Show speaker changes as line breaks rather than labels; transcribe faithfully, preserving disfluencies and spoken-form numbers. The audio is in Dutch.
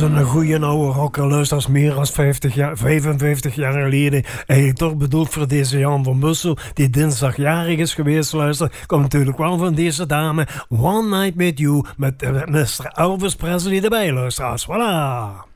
een goeie oude rocker, luisteraars, meer dan vijftig jaar, vijfenvijftig jaar geleden. Eigenlijk toch bedoeld voor deze Jan van Bussel, die dinsdag jarig is geweest, luister. Komt natuurlijk wel van deze dame. One Night With You, met uh, mister Elvis Presley erbij, luisteraars. Voilà.